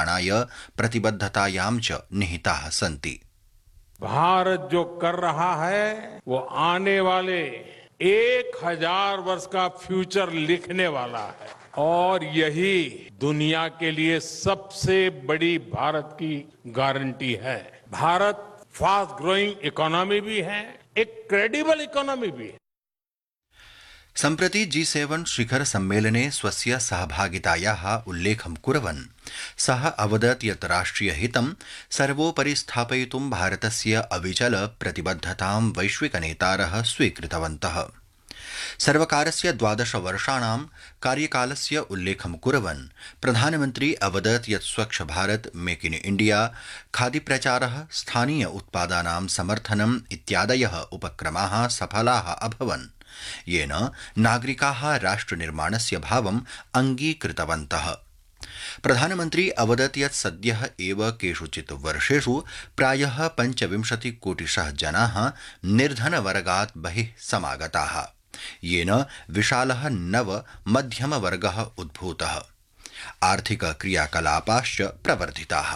संरक्षणाय प्रतिबद्धतायां च निहिताः सन्ति। भारत जो कर रहा है वो आने वाले 1000 वर्ष का फ्यूचर लिखने वाला है और यही दुनिया के लिए सबसे बड़ी भारत की गारंटी है। भारत फास्ट ग्रोइंग इकोनॉमी भी है, एक क्रेडिबल इकोनॉमी भी है। सम्प्रति G7 शिखर सम्मेलने स्वस्य सहभागितायाः उल्लेखं कुर्वन् सः अवदत् यत् राष्ट्रियहितं सर्वोपरि स्थापयितुं भारतस्य अविचल प्रतिबद्धतां वैश्विकनेतारः स्वीकृतवन्तः। सर्वकारस्य 12 वर्षाणां कार्यकालस्य उल्लेखं कुर्वन् प्रधानमन्त्री अवदत् यत् स्वच्छ भारत, मेक इन इण्डिया, खादीप्रचारः, स्थानीय उत्पादानां समर्थनम् इत्यादयः उपक्रमाः सफलाः अभवन्, येन नागरिकाः राष्ट्रनिर्माणस्य भावम् अङ्गीकृतवन्तः। प्रधानमन्त्री अवदत् यत् सद्यः एव केषुचित् वर्षेषु प्रायः 25 कोटिशः जनाः निर्धनवर्गात् बहिः समागताः, येन विशालः नव मध्यमवर्गः उद्भूतः, आर्थिक क्रियाकलापाश्च प्रवर्धिताः।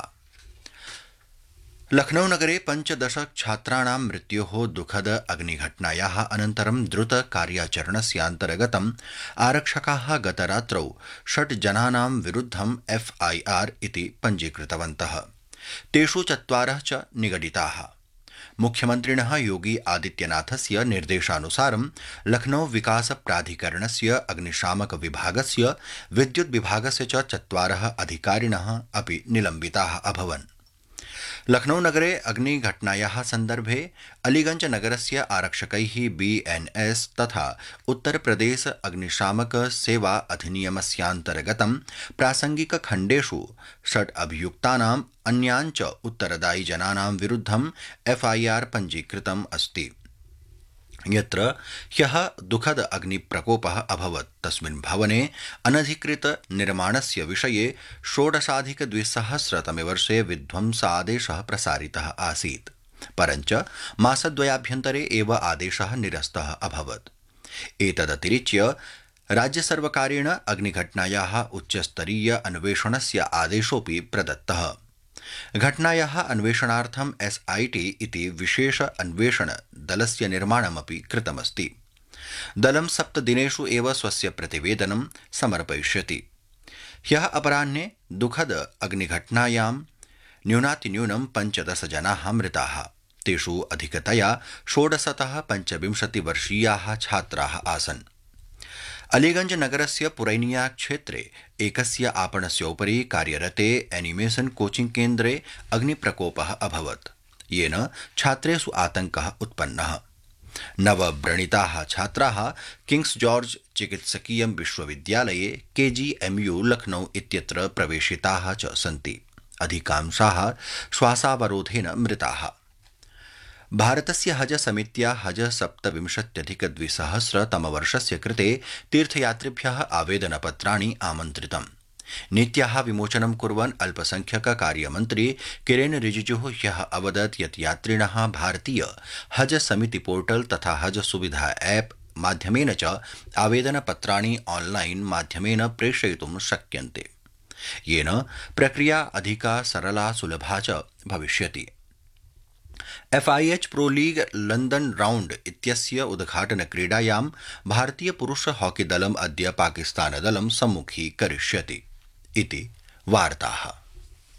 लखनऊ नगरे 15 छात्राणां मृत्योः दुःखद अग्निघटनायाः अनन्तरं द्रुत कार्याचरणस्यान्तर्गतम् आरक्षकाः गतरात्रौ 6 जनानां विरुद्धं FIR इति पञ्जीकृतवन्तः। तेषु 4 च निगडिताः। मुख्यमन्त्रिणः योगी आदित्यनाथस्य निर्देशानुसारं लखनऊ विकास प्राधिकरणस्य अग्निशामक विभागस्य विद्युत् विभागस्य च 4 अधिकारिणः अपि निलम्बिताः अभवन्। लखनऊ नगरे अग्निघटनायाः सन्दर्भे अलीगंज नगरस्य आरक्षकैः BNS तथा उत्तरप्रदेश अग्निशामक सेवा अधिनियमस्यान्तर्गतं प्रासंगिक खण्डेषु 6 अभियुक्तानाम् अन्यान् च उत्तरदायि जनानां विरुद्धं FIR पञ्जीकृतम् अस्ति। यत्र ह्यः दुःखद अग्निप्रकोपः अभवत् तस्मिन् भवने अनधिकृत निर्माणस्य विषये 16अधिक-2000 वर्षे विध्वंसादेशः प्रसारितः आसीत्, परञ्च मासद्वयाभ्यन्तरे एव आदेशः निरस्तः अभवत्। एतदतिरिच्य राज्यसर्वकारेण अग्निघटनायाः उच्चस्तरीय अन्वेषणस्य आदेशोऽपि प्रदत्तः। घटनायाः अन्वेषणार्थं SIT इति विशेष अन्वेषण दलस्य निर्माणमपि कृतमस्ति। दलं 7 दिनेषु एव स्वस्य प्रतिवेदनं समर्पयिष्यति। ह्यः अपराह्ने दुःखद अग्निघटनायां न्यूनातिन्यूनं 15 जनाः मृताः। तेषु अधिकतया 16तः 25 वर्षीयाः छात्राः आसन्। अलीगंज नगरस्य पुरैनिया क्षेत्रे एकस्य आपणस्य उपरि कार्यरते एनिमेशन कोचिंग केन्द्रे अग्निप्रकोपः अभवत्, येन छात्रेषु आतङ्कः उत्पन्नः। नवव्रणिताः छात्राः किंग्स जॉर्ज चिकित्सकीय विश्वविद्यालये KGMU लखनऊ इत्यत्र प्रवेशिताः च सन्ति। अधिकांशाः श्वासावरोधेन मृताः। भारतस्य हज समित्या हज 27,200 तमवर्षस्य कृते तीर्थयात्रिभ्यः आवेदनपत्राणि आमन्त्रितम्। नीत्याः विमोचनं कुर्वन् अल्पसंख्यक कार्यमन्त्री किरेन रिजिजुः ह्यः अवदत् यत् यात्रिणः भारतीय हज समिति पोर्टल तथा हज सुविधा ऐप माध्यमेन च आवेदनपत्राणि ऑनलाइन माध्यमेन प्रेषयितुं शक्यन्ते, येन प्रक्रिया अधिका सरला सुलभा च भविष्यति। FIH pro league London round इत्यस्य उद्घाटनक्रीडायां भारतीय पुरुष हॉकी दलम् अद्य पाकिस्तानदलं सम्मुखीकरिष्यति इति वार्ताः।